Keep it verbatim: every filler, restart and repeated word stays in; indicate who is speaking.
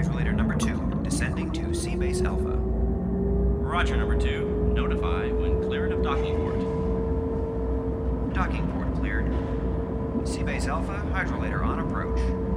Speaker 1: Hydrolator number two, descending to Seabase Alpha.
Speaker 2: Roger, number two. Notify when cleared of docking port.
Speaker 1: Docking port cleared. Seabase Alpha, hydrolator on approach.